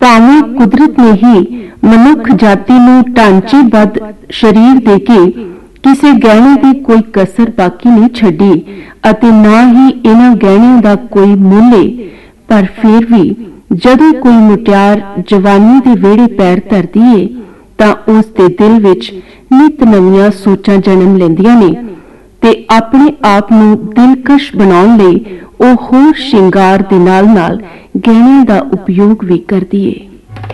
ਭਾਵੇਂ ਕੁਦਰਤ ਨੇ ਹੀ ਮਨੁੱਖ ਜਾਤੀ ਨੂੰ ਢਾਂਚੇਬੱਧ ਸ਼ਰੀਰ ਦੇ ਕੇ ਕਿਸੇ ਗਹਿਣੇ ਦੀ ਕੋਈ ਕਸਰ ਬਾਕੀ ਨਹੀਂ ਛੱਡੀ ਅਤੇ ਨਾ ਹੀ ਇਹਨਾਂ ਗਹਿਣਿਆਂ ਦਾ ਕੋਈ ਮੁੱਲ ਏ। ਪਰ ਫਿਰ ਵੀ ਜਦੋਂ ਕੋਈ ਮੁਟਿਆਰ ਜਵਾਨੀ ਦੇ ਵਿਹੜੇ ਪੈਰ ਧਰਦੀ ਏ ਤਾਂ ਉਸ ਦੇ ਦਿਲ ਵਿੱਚ ਨਿਤ ਨਵੀਆਂ ਸੋਚਾਂ ਜਨਮ ਲੈਂਦੀਆਂ ਨੇ ਤੇ ਆਪਣੇ ਆਪ ਨੂੰ ਦਿਲਕਸ਼ ਬਣਾਉਣ ਲਈ ਉਹ ਹੋਰ ਸ਼ਿੰਗਾਰ ਦੇ ਨਾਲ-ਨਾਲ ਗਹਿਣਿਆਂ ਦਾ ਉਪਯੋਗ ਵੀ ਕਰਦੀ ਏ।